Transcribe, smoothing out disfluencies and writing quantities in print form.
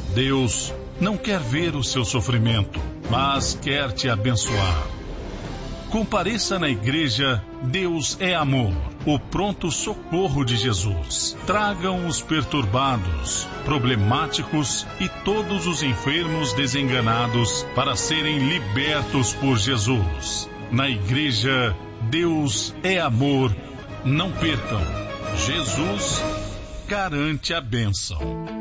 Deus não quer ver o seu sofrimento, mas quer te abençoar. Compareça na igreja Deus é Amor, o pronto socorro de Jesus. Tragam os perturbados, problemáticos e todos os enfermos desenganados para serem libertos por Jesus. Na igreja Deus é Amor. Não percam. Jesus garante a bênção.